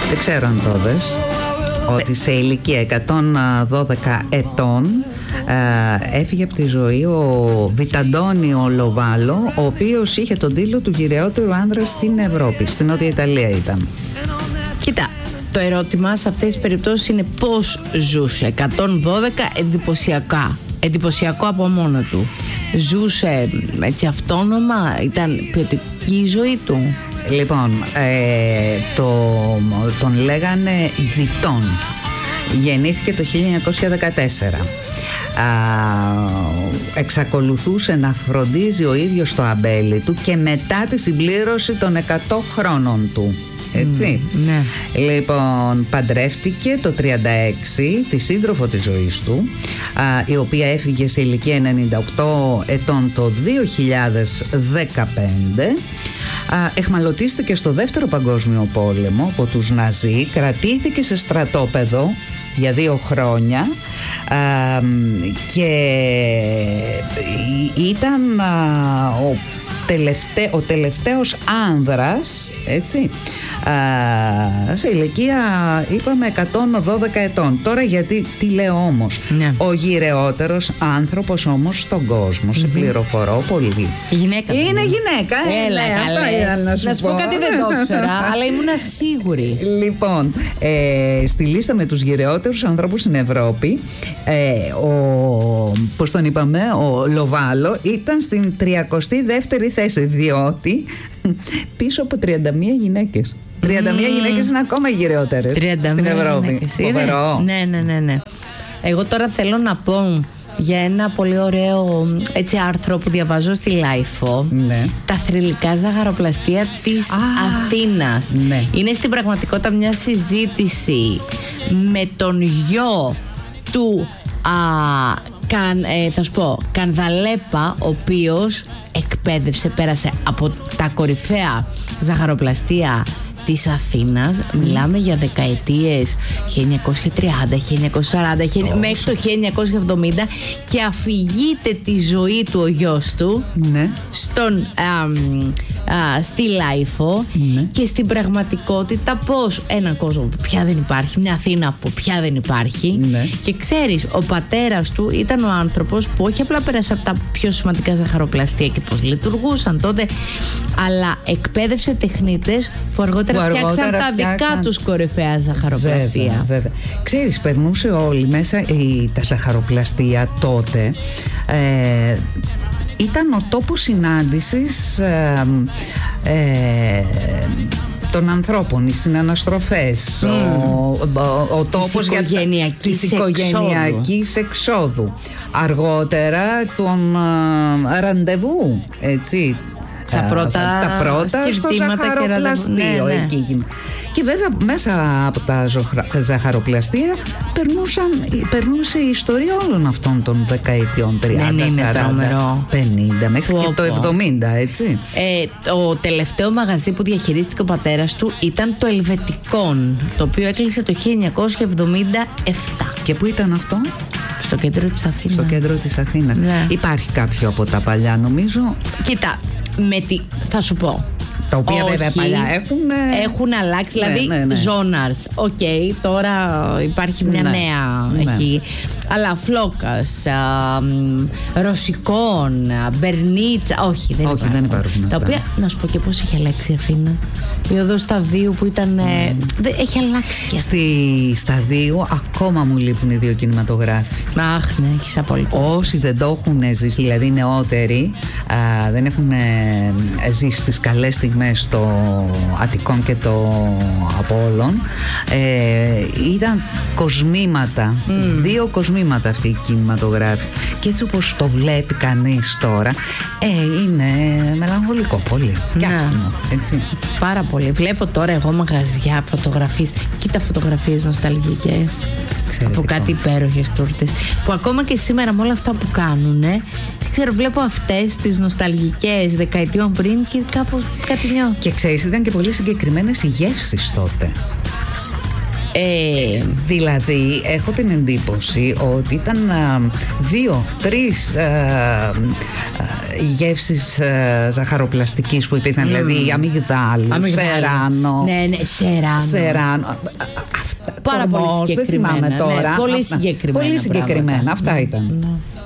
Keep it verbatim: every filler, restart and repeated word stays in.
Δεν ξέρω αν το δες, ότι σε ηλικία εκατόν δώδεκα ετών ε, έφυγε από τη ζωή ο Βιταντόνιο Λοβάλο, ο οποίος είχε τον τίτλο του γυραιότερου άνδρα στην Ευρώπη. Στην Νότια Ιταλία ήταν. Κοίτα, το ερώτημα σε αυτές τις περιπτώσεις είναι πώς ζούσε. εκατόν δώδεκα εντυπωσιακά. Εντυπωσιακό από μόνο του. Ζούσε έτσι αυτόνομα, ήταν ποιοτική η ζωή του. Λοιπόν, ε, το, τον λέγανε Τζιτόν. Γεννήθηκε το χίλια εννιακόσια δεκατέσσερα. Α, εξακολουθούσε να φροντίζει ο ίδιος το αμπέλι του και μετά τη συμπλήρωση των εκατό χρόνων του. Έτσι. Mm, ναι. Λοιπόν, παντρεύτηκε το τριάντα έξι τη σύντροφο της ζωής του, α, η οποία έφυγε σε ηλικία ενενήντα οκτώ ετών το δύο χιλιάδες δεκαπέντε. Α, εχμαλωτίστηκε στο δεύτερο παγκόσμιο πόλεμο από τους Ναζί, κρατήθηκε σε στρατόπεδο για δύο χρόνια α, και ήταν α, ο, τελευταί, ο τελευταίος άνδρας, έτσι, α, σε ηλικία είπαμε εκατόν δώδεκα ετών. Τώρα γιατί, τι λέω όμως, ναι. Ο γυραιότερος άνθρωπος όμως στον κόσμο, mm-hmm. σε πληροφορώ πολύ. Η γυναίκα είναι είναι γυναίκα. Έλα, ε, αυτό ήθελα να σου να σου πω κάτι, δεν το ήξερα, αλλά ήμουν σίγουρη. Λοιπόν, ε, στη λίστα με τους γυραιότερους ανθρώπους στην Ευρώπη, ε, ο, πώς τον είπαμε, ο Λοβάλο ήταν στην τριακοστή δεύτερη θέση, διότι πίσω από τριάντα μία γυναίκες. τριάντα μία mm. γυναίκες είναι ακόμα γυραιότερες στην Ευρώπη. Φοβερό. Ναι, ναι, ναι, ναι. Εγώ τώρα θέλω να πω για ένα πολύ ωραίο έτσι άρθρο που διαβάζω στη Λάιφο, ναι. Τα θρυλικά ζαχαροπλαστεία της ah, Αθήνας. Ναι. Είναι στην πραγματικότητα μια συζήτηση με τον γιο του α, καν, ε, θα σου πω, Κανδαλέπα, ο οποίος εκπαίδευσε, πέρασε από τα κορυφαία ζαχαροπλαστεία της Αθήνας. Mm. Μιλάμε για δεκαετίες χίλια εννιακόσια τριάντα, χίλια εννιακόσια σαράντα, oh. μέχρι το χίλια εννιακόσια εβδομήντα, και αφηγείται τη ζωή του ο γιος του mm. στον, α, α, στη Λάιφο mm. και στην πραγματικότητα πως έναν κόσμο που πια δεν υπάρχει, μια Αθήνα που πια δεν υπάρχει mm. και ξέρεις, ο πατέρας του ήταν ο άνθρωπος που όχι απλά πέρασε από τα πιο σημαντικά ζαχαροπλαστεία και πως λειτουργούσαν τότε, αλλά εκπαίδευσε τεχνίτες που αργότερα φτιάξαν τα δικά τους κορυφαία ζαχαροπλαστεία. Βέβαια, βέβαια. Ξέρεις, περνούσε όλοι μέσα η, τα ζαχαροπλαστεία τότε. Ε, ήταν ο τόπος συνάντησης ε, ε, των ανθρώπων, οι συναναστροφές, mm. ο, ο, ο τόπος της οικογενειακής, για, της οικογενειακής εξόδου. εξόδου. Αργότερα των ε, ραντεβού, έτσι. Τα πρώτα, τα πρώτα στο ζαχαροπλαστείο ναι, ναι. εκεί. Και βέβαια μέσα από τα ζαχαροπλαστεία περνούσαν, περνούσε η ιστορία όλων αυτών των δεκαετιών τριάντα, σαράντα, πενήντα μέχρι πω, και το εβδομήντα, έτσι. Ε, το τελευταίο μαγαζί που διαχειρίστηκε ο πατέρας του ήταν το Ελβετικόν, το οποίο έκλεισε το χίλια εννιακόσια εβδομήντα επτά. Και πού ήταν αυτό? Στο κέντρο της Αθήνας. Στο κέντρο της Αθήνας. Ναι. Υπάρχει κάποιο από τα παλιά, νομίζω. Κοίτα, με τι, θα σου πω. Τα οποία όχι, βέβαια παλιά έχουν έχουν αλλάξει, δηλαδή ναι, ναι, ναι. Ζώναρς, οκ, okay, τώρα υπάρχει μια ναι, νέα ναι. Έχει, αλλά Φλόκας, α, Ρωσικών, Μπερνίτσα, όχι δεν όχι, υπάρχουν, δεν υπάρχουν τα οποία, να σου πω και πώς έχει αλλάξει η Αθήνα. Η οδός Σταδίου που ήταν mm. δε, έχει αλλάξει και στη Σταδίου ακόμα μου λείπουν οι δύο κινηματογράφοι. Αχ, ναι, έχεις απόλυτο. Όσοι δεν το έχουν ζήσει, δηλαδή νεότεροι, α, δεν έχουν ζήσει τις καλές στιγμές στο Αττικόν και το Απόλλων, ε, ήταν κοσμήματα, mm. δύο κοσμήματα αυτοί οι κινηματογράφοι, και έτσι όπως το βλέπει κανείς τώρα, ε, είναι μελαγχολικό πολύ και άσχημο, έτσι. Πάρα πολύ. Βλέπω τώρα εγώ μαγαζιά φωτογραφίες, κοίτα φωτογραφίες νοσταλγικές. Εξαιρετικό. Από κάτι υπέροχες τούρτες που ακόμα και σήμερα με όλα αυτά που κάνουνε, ξέρω, βλέπω αυτές τις νοσταλγικές δεκαετιών πριν και κάπως κάτι νιώθω. Και ξέρεις, ήταν και πολύ συγκεκριμένες οι γεύσεις τότε. Ε, δηλαδή έχω την εντύπωση ότι ήταν α, δύο, τρεις α, α, γεύσεις ε, ζαχαροπλαστικής που υπήρχαν, mm. δηλαδή αμυγδάλου, σεράνο. Ναι, ναι, σεράνο. σεράνο. Αυτά, πάρα πολύ συγκεκριμένα. Δεν θυμάμαι τώρα. Ναι, πολύ συγκεκριμένα. Πολύ συγκεκριμένα. Αυτά ήταν. Ναι.